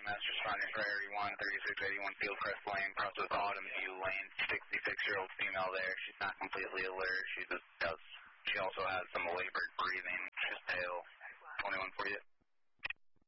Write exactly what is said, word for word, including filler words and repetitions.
Master responding for Area one, thirty-six eighty-one Fieldcrest Lane, cross with Autumn View Lane, sixty-six-year-old female there. She's not completely alert. She just does. She also has some labored breathing. She's pale. twenty-one for you.